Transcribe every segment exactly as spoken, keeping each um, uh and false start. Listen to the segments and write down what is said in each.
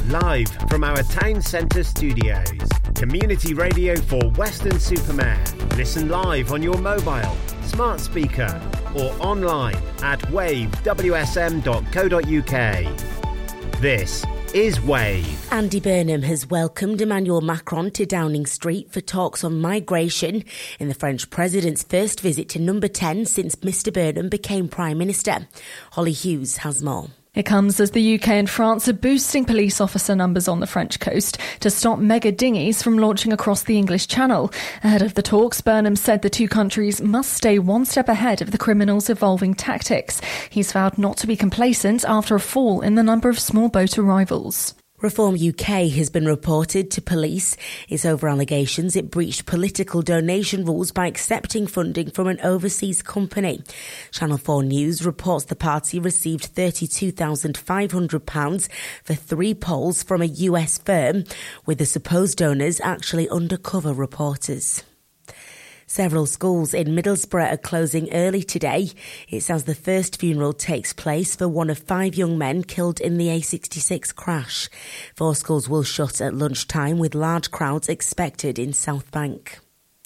live from our town centre studios. Community radio for Weston-super-Mare. Listen live on your mobile, smart speaker or online at wave w s m dot co dot u k. This is Wave. Andy Burnham has welcomed Emmanuel Macron to Downing Street for talks on migration in the French president's first visit to number ten since Mr Burnham became Prime Minister. Holly Hughes has more. It comes as the U K and France are boosting police officer numbers on the French coast to stop mega dinghies from launching across the English Channel. Ahead of the talks, Burnham said the two countries must stay one step ahead of the criminals' evolving tactics. He's vowed not to be complacent after a fall in the number of small boat arrivals. Reform U K has been reported to police. It's over allegations it breached political donation rules by accepting funding from an overseas company. Channel four News reports the party received thirty-two thousand five hundred pounds for three polls from a U S firm, with the supposed donors actually undercover reporters. Several schools in Middlesbrough are closing early today. It's as the first funeral takes place for one of five young men killed in the A sixty-six crash. Four schools will shut at lunchtime with large crowds expected in South Bank.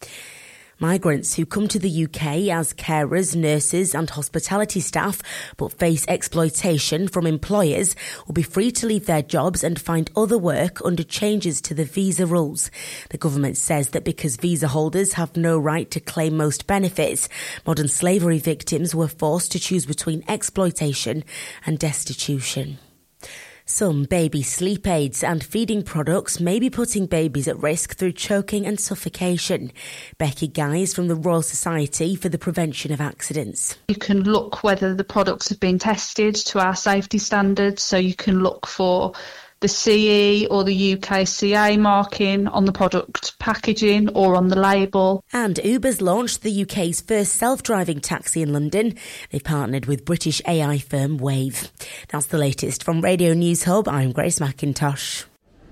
Migrants who come to the U K as carers, nurses and hospitality staff but face exploitation from employers will be free to leave their jobs and find other work under changes to the visa rules. The government says that because visa holders have no right to claim most benefits, modern slavery victims were forced to choose between exploitation and destitution. Some baby sleep aids and feeding products may be putting babies at risk through choking and suffocation. Becky Guys from the Royal Society for the Prevention of Accidents. You can look whether the products have been tested to our safety standards, so you can look for the C E or the U K C A marking on the product packaging or on the label. And Uber's launched the U K's first self-driving taxi in London. They've partnered with British A I firm Wave. That's the latest from Radio News Hub. I'm Grace McIntosh.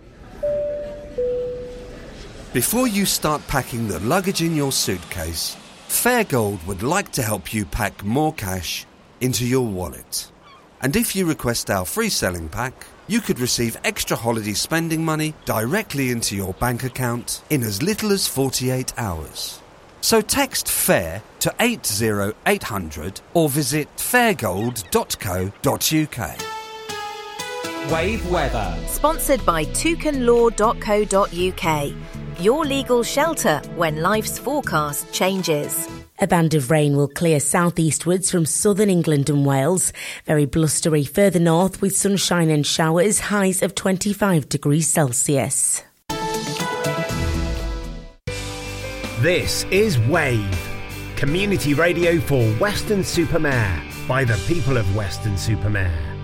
Before you start packing the luggage in your suitcase, Fairgold would like to help you pack more cash into your wallet. And if you request our free selling pack, you could receive extra holiday spending money directly into your bank account in as little as forty-eight hours. So text FAIR to eight zero eight hundred or visit fairgold dot co dot u k. Wave weather. Sponsored by toucan law dot co dot u k. Your legal shelter when life's forecast changes. A band of rain will clear southeastwards from southern England and Wales. Very blustery further north with sunshine and showers, highs of twenty-five degrees Celsius. This is Wave, community radio for Weston-super-Mare by the people of Weston-super-Mare.